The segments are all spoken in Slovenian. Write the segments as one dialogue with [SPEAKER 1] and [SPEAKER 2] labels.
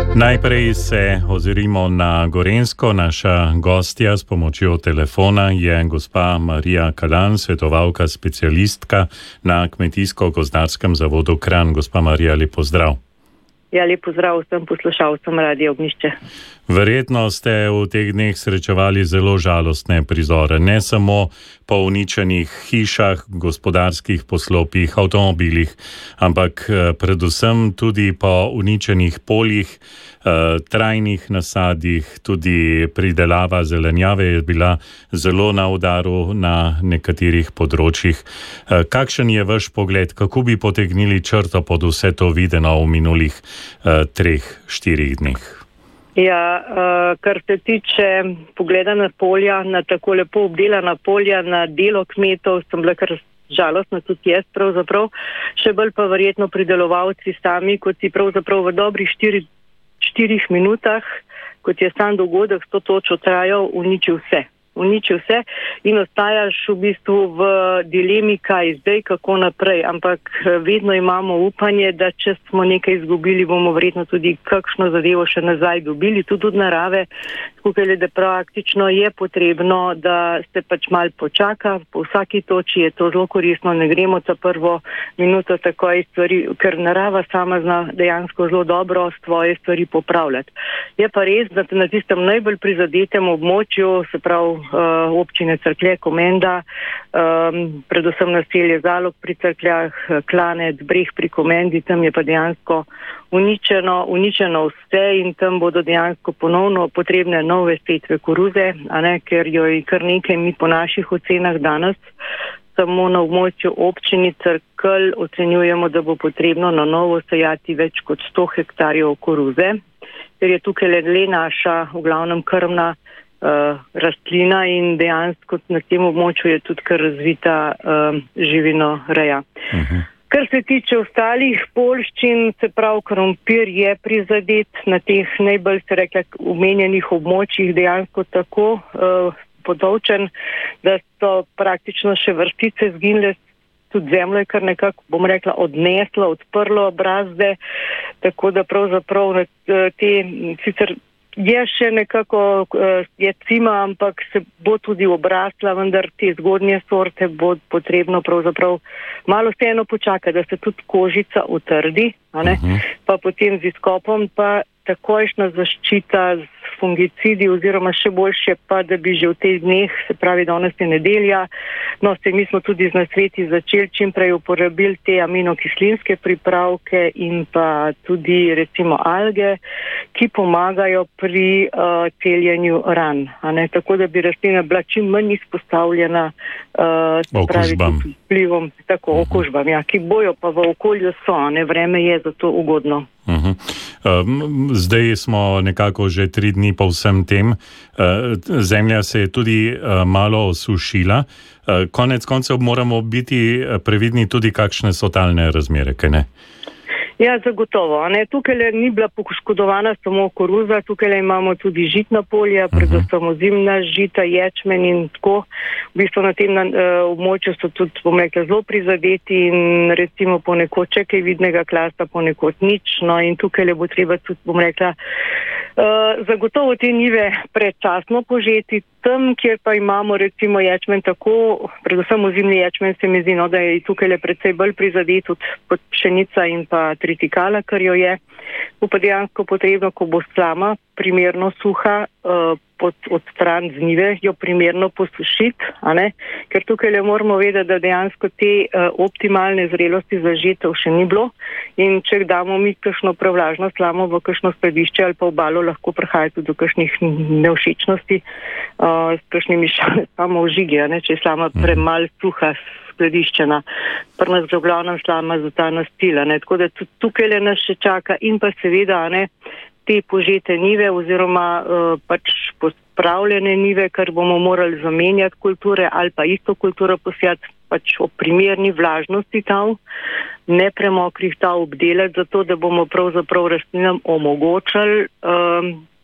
[SPEAKER 1] Najprej se ozrimo na Gorenjsko. Naša gostja s pomočjo telefona je gospa Marija Kalan, svetovalka specialistka na Kmetijsko-gozdarskem zavodu Kranj. Gospa Marija, lep pozdrav.
[SPEAKER 2] Ja, lep pozdrav vsem poslušalcem Radia Ognjišče.
[SPEAKER 1] Verjetno ste v teh dneh srečevali zelo žalostne prizore, ne samo po uničenih hišah, gospodarskih poslopjih, avtomobilih, ampak predvsem tudi po uničenih poljih, trajnih nasadih, tudi pridelava zelenjave je bila zelo na udaru na nekaterih področjih. Kakšen je vaš pogled, kako bi potegnili črto pod vse to videno v minulih 3-4 dneh?
[SPEAKER 2] Ja, kar se tiče pogleda na polja, na tako lepo obdelana polja, na delo kmetov, sem bila kar žalostna, tudi jaz pravzaprav, še bolj pa verjetno pridelovalci sami, kot si pravzaprav v dobrih 4 minutah, kot je sam dogodek 100 točk trajal, uničil vse in ostajaš v bistvu v dilemi, kaj zdaj, kako naprej, ampak vedno imamo upanje, da če smo nekaj izgubili, bomo verjetno tudi kakšno zadevo še nazaj dobili, tudi od narave, skupaj, da praktično je potrebno, da se pač mal počaka, po vsaki točki je to zelo koristno, ne gremo za prvo minuto takoj stvari, ker narava sama zna dejansko zelo dobro svoje stvari popravljati. Je pa res, da na tistem najbolj prizadetem območju, se pravi občine Cerklje, Komenda, predvsem naselje Zalog pri Cerkljah, Klanec, Breh pri Komendi, tam je pa dejansko uničeno vse in tam bodo dejansko ponovno potrebne nove setve koruze, ker jo je kar nekaj mi po naših ocenah danes samo na območju občini Cerkelj ocenjujemo, da bo potrebno na novo sejati več kot 100 hektarjev koruze, ker je tukaj le naša v glavnem krmna rastlina in dejansko na tem območju je tudi kar razvita živinoreja. Kar se tiče ostalih poljščin, se pravi krompir je prizadet na teh najbolj se rekla omenjenih območjih dejansko tako podolčen, da so praktično še vrstice zginile, tudi zemljo je kar nekako, bom rekla, odneslo, odprlo brazde, tako da pravzaprav te sicer je še nekako je cima, ampak se bo tudi obrasla, vendar te zgodnje sorte bo potrebno pravzaprav malo vseeno počakati, da se tudi kožica utrdi, pa potem z izkopom pa takojšnja zaščita z fungicidi oziroma še boljše pa, da bi že v teh dneh, se pravi danes je nedelja, mi smo tudi z nasveti začeli čim prej uporabili te aminokislinske pripravke in pa tudi recimo alge, ki pomagajo pri celjenju ran, tako da bi rastlina bila čim manj izpostavljena vplivom, tako okužbam, ki bojo pa v okolju so, vreme je zato ugodno.
[SPEAKER 1] Zdaj smo nekako že 3 dni po vsem tem. Zemlja se je tudi malo osušila. Konec koncev moramo biti previdni tudi, kakšne so talne razmere, kaj ne?
[SPEAKER 2] Ja, zagotovo. Tukaj ni bila poškodovana samo koruza, tukaj imamo tudi žitna polja, predvsem ozimna žita, ječmen in tako. V bistvu na tem območju so tudi, bom rekla, zelo prizadeti in recimo ponekod če kaj vidnega klasta, ponekod nič. In tukaj bo treba tudi, bom rekla, zagotovo te njive predčasno požeti. Tam, kjer pa imamo recimo ječmen tako, predvsem ozimni ječmen se mi zdi, da je tukaj precej bolj prizadet kot pšenica in pa tritikala, kar jo je. Bo pa dejansko potrebno, ko bo slama primerno suha, od stran z njive, jo primerno posušiti, ker tukaj moramo vedeti, da dejansko te optimalne zrelosti za žetev še ni bilo in če damo mi kakšno prevlažno slamo v kakšno skladišče ali pa obalo, lahko prihaja tudi do kakšnih nevšečnosti s kakšnimi samo vžigi, če je slama premal suha skladiščena. Pri nas v glavnem slama za ta nastila, tako da tudi tukaj nas še čaka in pa seveda te požete njive oziroma pač pospravljene njive, kar bomo morali zamenjati kulture ali pa isto kulturo posijati pač o primerni vlažnosti tav, ne premokrih tav obdelati, zato da bomo pravzaprav rastlinam omogočali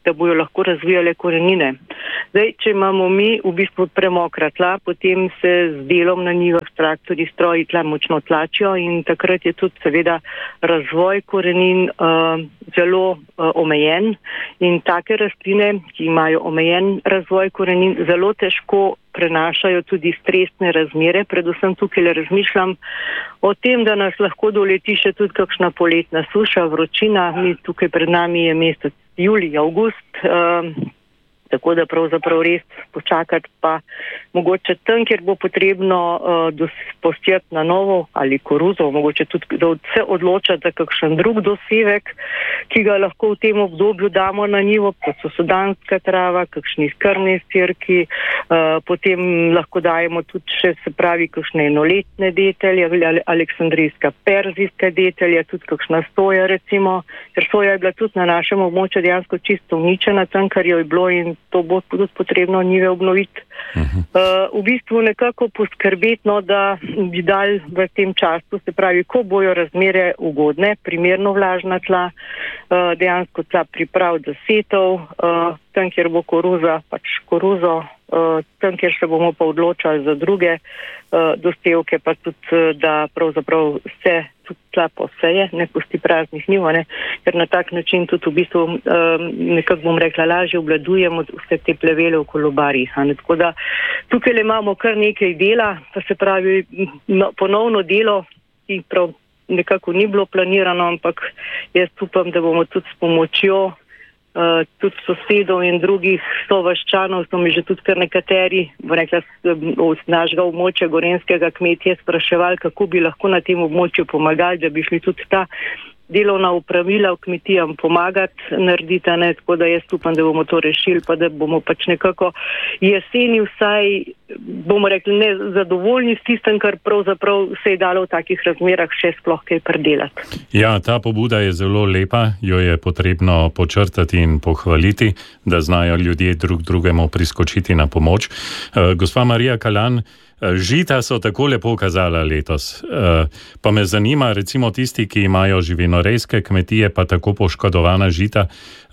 [SPEAKER 2] da bojo lahko razvijale korenine. Zdaj, če imamo mi v bistvu premokra tla, potem se z delom na njivah traktorji, stroji tla močno tlačijo in takrat je tudi seveda razvoj korenin zelo omejen in take rastline, ki imajo omejen razvoj korenin, zelo težko prenašajo tudi stresne razmere. Predvsem tukaj razmišljam o tem, da nas lahko doleti še tudi kakšna poletna suša, vročina. Mi tukaj pred nami je mesec julij, avgust, tako da pravzaprav res počakati pa mogoče tam, kjer bo potrebno posijati na novo ali koruzo, mogoče tudi da se odločati za kakšen drug dosevek, ki ga lahko v tem obdobju damo na njivo, kot so sudanska trava, kakšni krmni sirki, potem lahko dajemo tudi še, se pravi, kakšne enoletne detelje, aleksandrijska perzijska detelje, tudi kakšna soja recimo, ker soja je bila tudi na našem območju dejansko čisto uničena, tam, kar jo je bilo in to bo tudi potrebno njive obnoviti. V bistvu nekako poskrbeti, da bi dali v tem času, se pravi, ko bojo razmere ugodne, primerno vlažna tla, dejansko tla priprav za setov, tam, kjer bo koruza, pač koruzo, tam, kjer se bomo pa odločali za druge dosevke, pa tudi, da pravzaprav se tudi tla poseje, ne pusti praznih njiv, ker na tak način tudi v bistvu nekako bom rekla, lažje obvladujemo vse te plevele v kolobarjih. Tako da tukaj imamo kar nekaj dela, pa se pravi ponovno delo, ki prav nekako ni bilo planirano, ampak jaz upam, da bomo tudi s pomočjo tudi sosedov in drugih sovaščanov, so mi že tudi kar nekateri, bo rekla, od našega območja gorenskega kmetje spraševali, kako bi lahko na tem območju pomagali, da bi šli tudi ta delovna upravila v kmetijam pomagati narediti, tako da jaz upam, da bomo to rešili, pa da bomo pač nekako jeseni vsaj, bomo rekli, ne zadovoljni s tistem, kar pravzaprav se je dalo v takih razmerah še sploh kaj predelati.
[SPEAKER 1] Ja, ta pobuda je zelo lepa, jo je potrebno počrtati in pohvaliti, da znajo ljudje drug drugemu priskočiti na pomoč. Gospa Marija Kalan, žita so tako lepo kazala letos. Pa me zanima, recimo tisti, ki imajo živinorejske kmetije, pa tako poškodovana žita,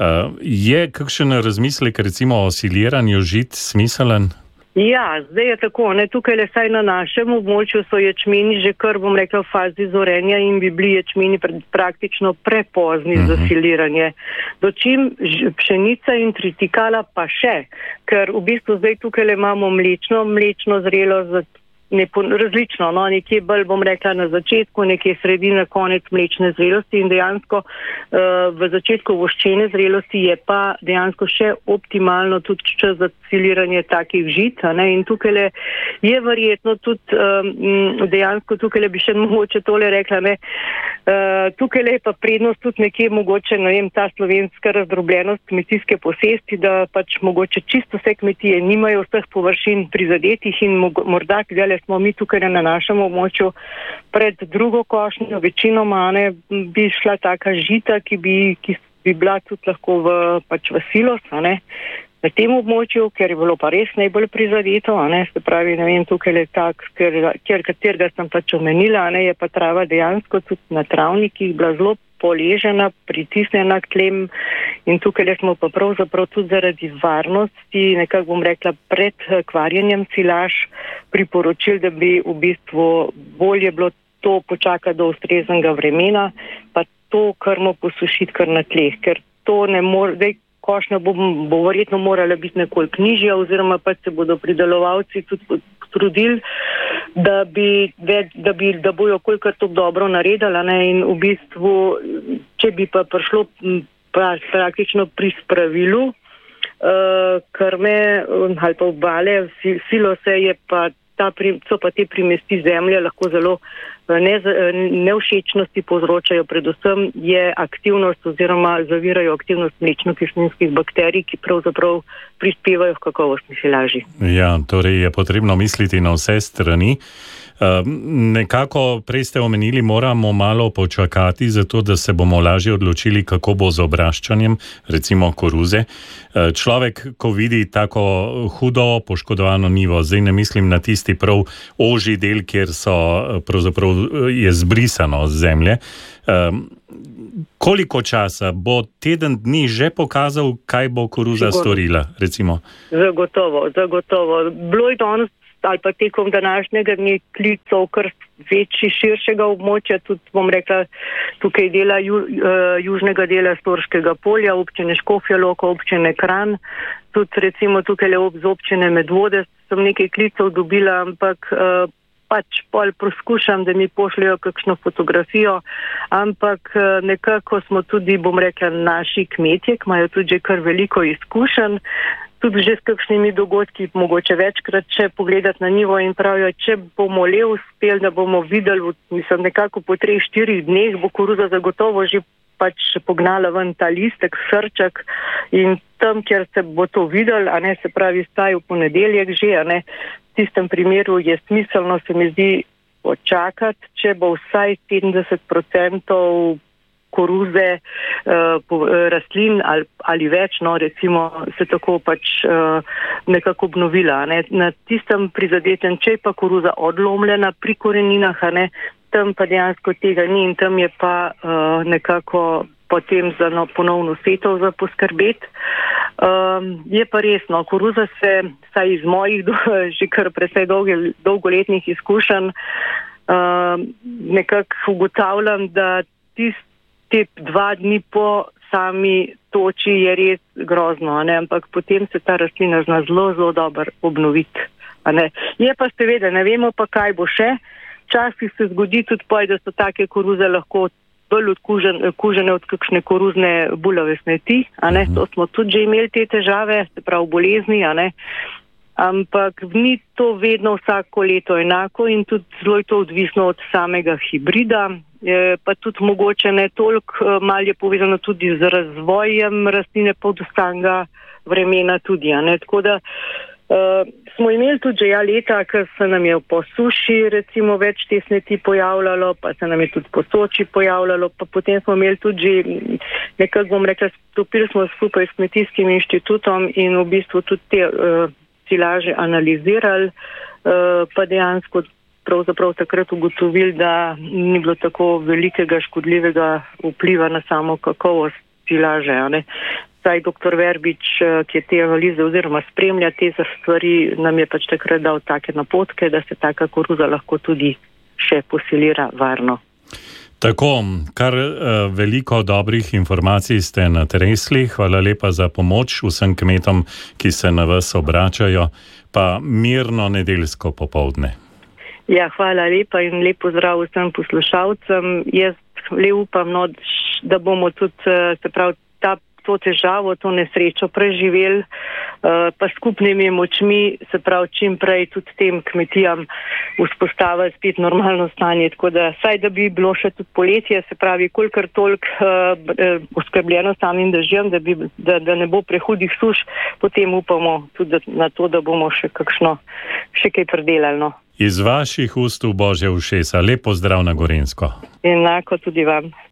[SPEAKER 1] je kakšen razmislek recimo o siliranju žit smiselen?
[SPEAKER 2] Ja, zdaj je tako, tukaj le saj na našem območju so ječmeni že kar, bom rekla, v fazi zorenja in bi bili ječmeni praktično prepozni za siliranje. Dočim pšenica in tritikala pa še, ker v bistvu zdaj tukaj le imamo mlečno zrelo različno, nekje bolj, bom rekla, na začetku, nekje sredina, konec mlečne zrelosti in dejansko v začetku voščene zrelosti je pa dejansko še optimalno tudi čas za siliranje takih žit, in tukaj je verjetno tudi dejansko tukaj bi še mogoče tole rekla, tukaj je pa prednost tudi nekje mogoče, ta slovenska razdrobljenost kmetijske posesti, da pač mogoče čisto vse kmetije nimajo vseh površin prizadetih in morda smo mi tukaj na našem območju pred drugo košnjo, večinoma bi šla taka žita, ki bi bila tudi lahko v silos, na tem območju, ker je bilo pa res najbolj prizadeto, se pravi, tukaj je tak, katerega sem pač omenila, je pa trava dejansko tudi na travnikih bila zelo poležena, pritisnjena k tlem in tukaj smo pa pravzaprav tudi zaradi varnosti, nekako bom rekla, pred kvarjenjem silaž priporočili, da bi v bistvu bolje bilo to počakati do ustreznega vremena, pa to krmo posušiti kar na tleh, ker to ne more, košnja bo verjetno morala biti nekoliko nižja oziroma pa se bodo pridelovalci tudi trudili, da bojo kolikor to dobro naredili, in v bistvu, če bi pa prišlo praktično pri spravilu krme ali pa obale, silose je pa so pa te primesti zemlje lahko zelo nevšečnosti povzročajo, predvsem je aktivnost oziroma zavirajo aktivnost mlečno-kislinskih bakterij, ki pravzaprav prispevajo v kakovostni silaži.
[SPEAKER 1] Ja, torej je potrebno misliti na vse strani. Nekako prej ste omenili, moramo malo počakati, zato da se bomo lažje odločili, kako bo z obraščanjem, recimo koruze. Človek, ko vidi tako hudo poškodovano njivo, zdaj ne mislim na tisti prav ožji del, kjer so pravzaprav je zbrisano z zemlje. Koliko časa bo teden dni že pokazal, kaj bo koruza storila, recimo?
[SPEAKER 2] Zagotovo. Bilo je danes ali pa tekom današnjega dne klicov kar večji, širšega območja, tudi bom rekla, tukaj dela južnega dela Storškega polja, občine Škofja Loka, občine Kranj, tudi recimo tukaj z občine Medvode sem nekaj klicov dobila, ampak pač pol poskušam, da mi pošljajo kakšno fotografijo, ampak nekako smo tudi, bom rekla, naši kmetje, ki imajo tudi že kar veliko izkušenj, tudi že s kakšnimi dogodki, mogoče večkrat še pogledati na nivo in pravijo, če bomo le uspeli, da bomo videli, mislim, nekako po 3-4 dneh bo koruza zagotovo že pač pognala ven ta listek, srček in tam, kjer se bo to videl, a ne, se pravi, staj v ponedeljek že, a ne, v tistem primeru je smiselno, se mi zdi, počakati, če bo vsaj 70% koruze, rastlin ali več, no, recimo, se tako pač nekako obnovila. Ne. Na tistem prizadetem, če je pa koruza odlomljena pri koreninah, a ne, tam pa dejansko tega ni in tam je pa nekako potem za ponovno setov za poskrbeti. Je pa resno, koruza se, saj iz mojih že kar precej dolgoletnih izkušenj, nekako ugotavljam, da te 2 dni po sami toči je res grozno, ne? Ampak potem se ta rastlina zna zelo dobro obnoviti. Ne? Je pa seveda, ne vemo pa, kaj bo še. Včasih se zgodi tudi da so take koruze lahko bolj kužene od kakšne koruzne bulave smeti. To smo tudi že imeli te težave, se pravi bolezni, a ne. Ampak ni to vedno vsako leto enako in tudi zelo je to odvisno od samega hibrida. Pa tudi mogoče ne toliko, malo je povezano tudi z razvojem rastline pod ostanka vremena tudi, a ne. Tako da smo imeli tudi že leta, ker se nam je po suši recimo več te smeti pojavljalo, pa se nam je tudi po Soči pojavljalo, pa potem smo imeli tudi nekako, bom rekla, stopili smo skupaj s Kmetijskim inštitutom in v bistvu tudi te silaže analizirali, pa dejansko pravzaprav takrat ugotovili, da ni bilo tako velikega škodljivega vpliva na samo kakovost silaže. Saj dr. Verbič, ki je te analize oziroma spremlja te stvari, nam je pač takrat dal take napotke, da se taka koruza lahko tudi še posilira varno.
[SPEAKER 1] Tako, kar veliko dobrih informacij ste natresli. Hvala lepa za pomoč vsem kmetom, ki se na vas obračajo, pa mirno nedeljsko popoldne.
[SPEAKER 2] Ja, hvala lepa in lep pozdrav vsem poslušalcem. Jaz le upam, da bomo tudi, se pravi, to težavo, to nesrečo preživeli, pa skupnimi močmi, se pravi, čim prej tudi tem kmetijam vzpostavili spet normalno stanje, tako da saj, da bi bilo še tudi poletje, se pravi, kolikor toliko oskrbljeno samim dežjem, da ne bo prehudih suš, potem upamo tudi na to, da bomo še kaj predelali, no.
[SPEAKER 1] Iz vaših ust v Božje ušesa. Lep pozdrav na Gorenjsko.
[SPEAKER 2] Enako tudi vam.